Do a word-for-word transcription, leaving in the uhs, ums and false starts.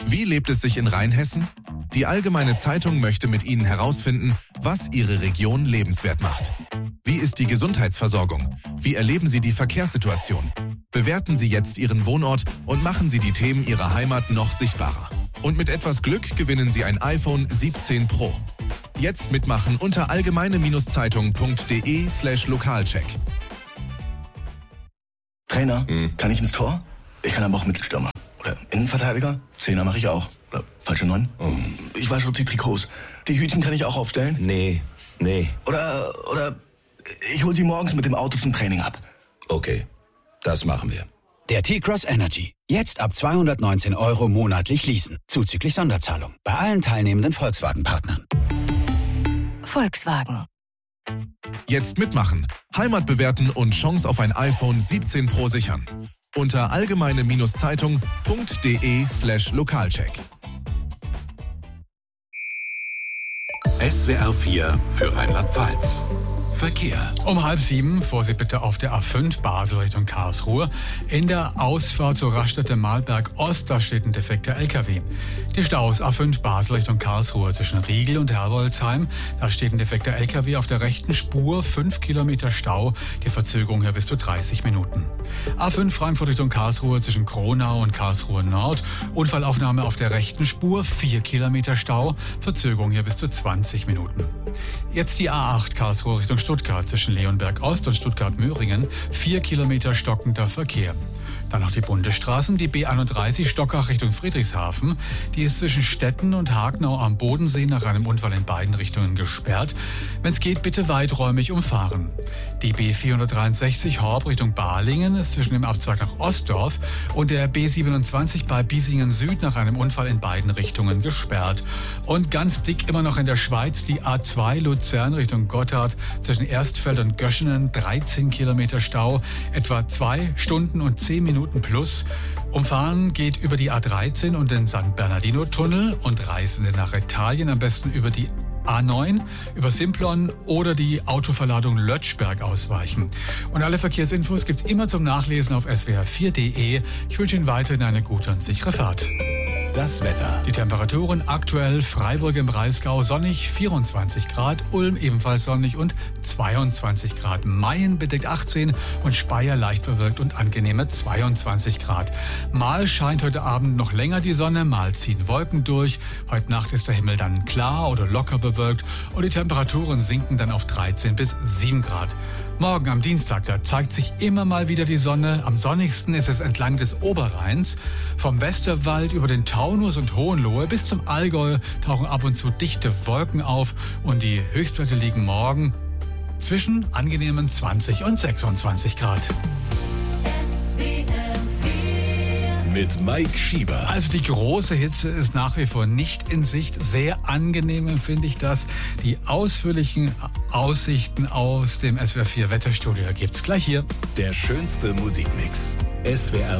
Wie lebt es sich in Rheinhessen? Die Allgemeine Zeitung möchte mit Ihnen herausfinden, was Ihre Region lebenswert macht. Wie ist die Gesundheitsversorgung? Wie erleben Sie die Verkehrssituation? Bewerten Sie jetzt Ihren Wohnort und machen Sie die Themen Ihrer Heimat noch sichtbarer. Und mit etwas Glück gewinnen Sie ein iPhone siebzehn Pro. Jetzt mitmachen unter allgemeine-zeitung.de slash Lokalcheck. Trainer, Hm. kann ich ins Tor? Ich kann aber auch Mittelstürmer. Oder Innenverteidiger? Zehner mache ich auch. Oder falsche Neun? Oh. Ich weiß schon die Trikots. Die Hütchen kann ich auch aufstellen? Nee, nee. Oder, oder ich hol sie morgens mit dem Auto zum Training ab. Okay, das machen wir. Der T-Cross Energy. Jetzt ab zweihundertneunzehn Euro monatlich leasen. Zuzüglich Sonderzahlung. Bei allen teilnehmenden Volkswagen-Partnern. Volkswagen. Jetzt mitmachen, Heimat bewerten und Chance auf ein iPhone siebzehn Pro sichern. Unter allgemeine-zeitung.de slash Lokalcheck. S W R vier für Rheinland-Pfalz. Verkehr. Um halb sieben, Vorsicht bitte auf der A fünf Basel Richtung Karlsruhe. In der Ausfahrt zur Raststätte Malberg Ost, da steht ein defekter L K W. Die Staus A fünf Basel Richtung Karlsruhe zwischen Riegel und Herbolzheim. Da steht ein defekter L K W auf der rechten Spur, fünf Kilometer Stau. Die Verzögerung hier bis zu dreißig Minuten. A fünf Frankfurt Richtung Karlsruhe zwischen Kronau und Karlsruhe Nord. Unfallaufnahme auf der rechten Spur, vier Kilometer Stau. Verzögerung hier bis zu zwanzig Minuten. Jetzt die A acht Karlsruhe Richtung Stuttgart zwischen Leonberg Ost und Stuttgart-Möhringen, vier Kilometer stockender Verkehr. Dann noch die Bundesstraßen, die B einunddreißig Stockach Richtung Friedrichshafen. Die ist zwischen Stetten und Hagenau am Bodensee nach einem Unfall in beiden Richtungen gesperrt. Wenn es geht, bitte weiträumig umfahren. Die B vierhundertdreiundsechzig Horb Richtung Balingen ist zwischen dem Abzweig nach Ostdorf und der B siebenundzwanzig bei Biesingen Süd nach einem Unfall in beiden Richtungen gesperrt. Und ganz dick immer noch in der Schweiz die A zwei Luzern Richtung Gotthard zwischen Erstfeld und Göschenen, dreizehn Kilometer Stau, etwa zwei Stunden und zehn Minuten plus. Umfahren geht über die A dreizehn und den San Bernardino-Tunnel und Reisende nach Italien am besten über die A neun, über Simplon oder die Autoverladung Lötschberg ausweichen. Und alle Verkehrsinfos gibt's immer zum Nachlesen auf S W R vier Punkt de. Ich wünsche Ihnen weiterhin eine gute und sichere Fahrt. Das Wetter. Die Temperaturen aktuell: Freiburg im Breisgau sonnig, vierundzwanzig Grad, Ulm ebenfalls sonnig und zweiundzwanzig Grad, Mayen bedeckt achtzehn und Speyer leicht bewölkt und angenehme zweiundzwanzig Grad. Mal scheint heute Abend noch länger die Sonne, mal ziehen Wolken durch. Heute Nacht ist der Himmel dann klar oder locker bewölkt und die Temperaturen sinken dann auf dreizehn bis sieben Grad. Morgen am Dienstag, da zeigt sich immer mal wieder die Sonne. Am sonnigsten ist es entlang des Oberrheins. Vom Westerwald über den Taunus und Hohenlohe bis zum Allgäu tauchen ab und zu dichte Wolken auf und die Höchstwerte liegen morgen zwischen angenehmen zwanzig und sechsundzwanzig Grad. Mit Mike Schieber. Also die große Hitze ist nach wie vor nicht in Sicht. Sehr angenehm empfinde ich das. Die ausführlichen Aussichten aus dem S W R vier Wetterstudio gibt's gleich hier. Der schönste Musikmix. S W R